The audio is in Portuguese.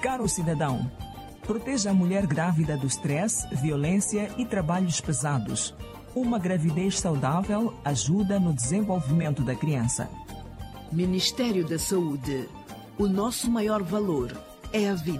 Caro cidadão, proteja a mulher grávida do estresse, violência e trabalhos pesados. Uma gravidez saudável ajuda no desenvolvimento da criança. Ministério da Saúde. O nosso maior valor é a vida.